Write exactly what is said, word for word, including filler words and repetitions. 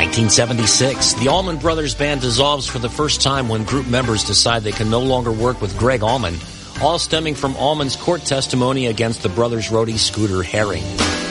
nineteen seventy-six, the Allman Brothers Band dissolves for the first time when group members decide they can no longer work with Greg Allman, all stemming from Allman's court testimony against the brothers' roadie Scooter Herring.